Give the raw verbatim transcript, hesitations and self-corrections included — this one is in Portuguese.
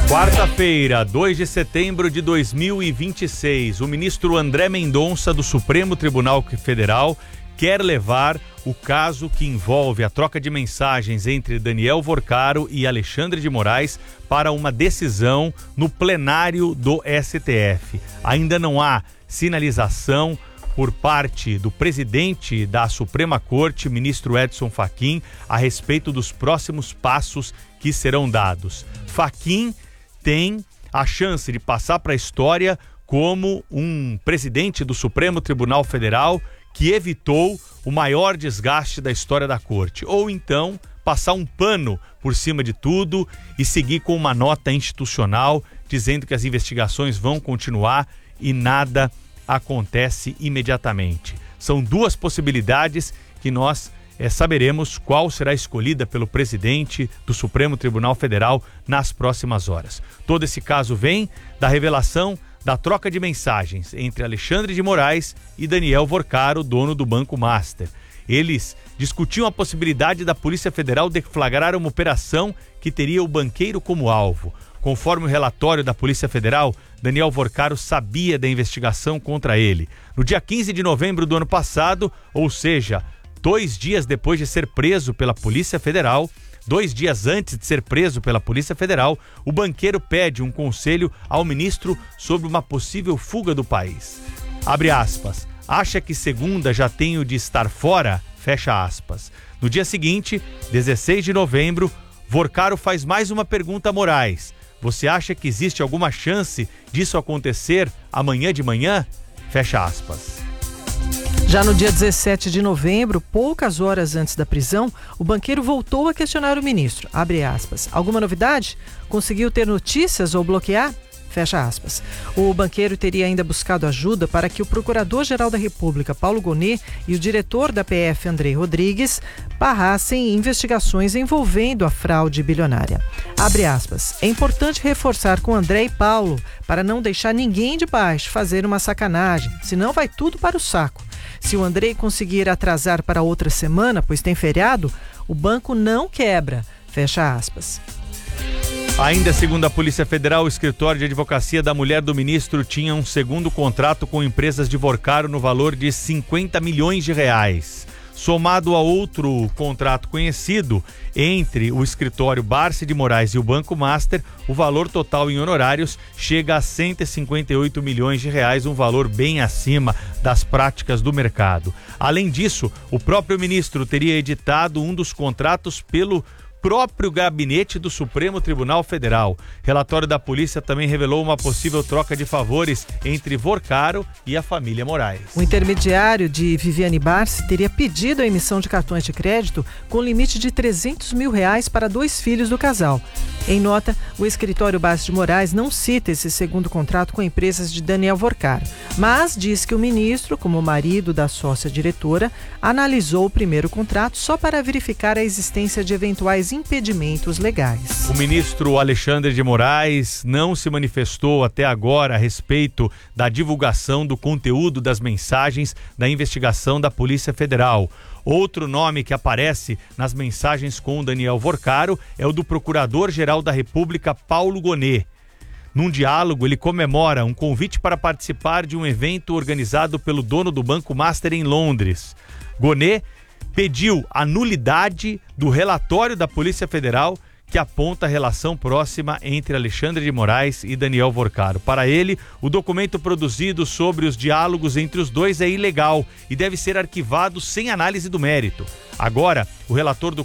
Quarta-feira, dois de setembro de dois mil e vinte e seis, o ministro André Mendonça, do Supremo Tribunal Federal, quer levar o caso que envolve a troca de mensagens entre Daniel Vorcaro e Alexandre de Moraes para uma decisão no plenário do S T F. Ainda não há sinalização por parte do presidente da Suprema Corte, ministro Edson Fachin, a respeito dos próximos passos que serão dados. Fachin tem a chance de passar para a história como um presidente do Supremo Tribunal Federal que evitou o maior desgaste da história da corte, ou então passar um pano por cima de tudo e seguir com uma nota institucional dizendo que as investigações vão continuar e nada acontece imediatamente. São duas possibilidades que nós É, saberemos qual será escolhida pelo presidente do Supremo Tribunal Federal nas próximas horas. Todo esse caso vem da revelação da troca de mensagens entre Alexandre de Moraes e Daniel Vorcaro, dono do Banco Master. Eles discutiam a possibilidade da Polícia Federal deflagrar uma operação que teria o banqueiro como alvo. Conforme o relatório da Polícia Federal, Daniel Vorcaro sabia da investigação contra ele. No dia quinze de novembro do ano passado, ou seja, dois dias depois de ser preso pela Polícia Federal, dois dias antes de ser preso pela Polícia Federal, o banqueiro pede um conselho ao ministro sobre uma possível fuga do país. Abre aspas. Acha que segunda já tenho de estar fora? Fecha aspas. No dia seguinte, dezesseis de novembro, Vorcaro faz mais uma pergunta a Moraes. Você acha que existe alguma chance disso acontecer amanhã de manhã? Fecha aspas. Já no dia dezessete de novembro, poucas horas antes da prisão, o banqueiro voltou a questionar o ministro. Abre aspas. Alguma novidade? Conseguiu ter notícias ou bloquear? Fecha aspas. O banqueiro teria ainda buscado ajuda para que o Procurador-Geral da República, Paulo Gonet, e o diretor da P F, Andrei Rodrigues, barrassem investigações envolvendo a fraude bilionária. Abre aspas. É importante reforçar com André e Paulo para não deixar ninguém de baixo fazer uma sacanagem, senão vai tudo para o saco. Se o Andrei conseguir atrasar para outra semana, pois tem feriado, o banco não quebra. Fecha aspas. Ainda segundo a Polícia Federal, o escritório de advocacia da mulher do ministro tinha um segundo contrato com empresas de Vorcaro no valor de cinquenta milhões de reais. Somado a outro contrato conhecido entre o escritório Barsi de Moraes e o Banco Master, o valor total em honorários chega a cento e cinquenta e oito milhões de reais, um valor bem acima das práticas do mercado. Além disso, o próprio ministro teria editado um dos contratos pelo próprio gabinete do Supremo Tribunal Federal. Relatório da polícia também revelou uma possível troca de favores entre Vorcaro e a família Moraes. O intermediário de Viviane Barsi teria pedido a emissão de cartões de crédito com limite de trezentos mil reais para dois filhos do casal. Em nota, o escritório Barsi de Moraes não cita esse segundo contrato com empresas de Daniel Vorcaro, mas diz que o ministro, como marido da sócia diretora, analisou o primeiro contrato só para verificar a existência de eventuais impedimentos legais. O ministro Alexandre de Moraes não se manifestou até agora a respeito da divulgação do conteúdo das mensagens da investigação da Polícia Federal. Outro nome que aparece nas mensagens com o Daniel Vorcaro é o do Procurador-Geral da República, Paulo Gonet. Num diálogo, ele comemora um convite para participar de um evento organizado pelo dono do Banco Master em Londres. Gonet pediu a nulidade do relatório da Polícia Federal que aponta a relação próxima entre Alexandre de Moraes e Daniel Vorcaro. Para ele, o documento produzido sobre os diálogos entre os dois é ilegal e deve ser arquivado sem análise do mérito. Agora, o relator do